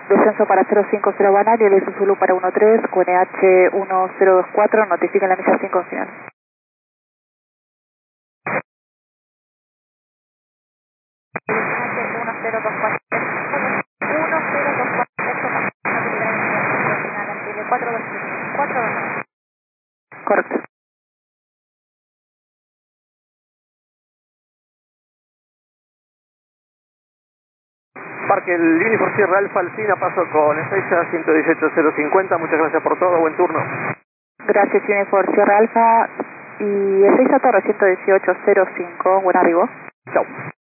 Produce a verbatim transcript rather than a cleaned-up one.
Descenso para cero cinco cero Banal y el Zulu para uno tres, Q N H uno cero dos cuatro, notifiquen la misa cinco final. uno cero dos cuatro, uno cero dos cuatro, cuatro dos. Correcto. Parque el Unifor Sierra Alfa Alcina, paso con Ezeiza ciento dieciocho cero cincuenta, muchas gracias por todo, buen turno. Gracias Unifor Sierra Alfa y Ezeiza Torre ciento dieciocho cero cinco, buen arribo. Chau.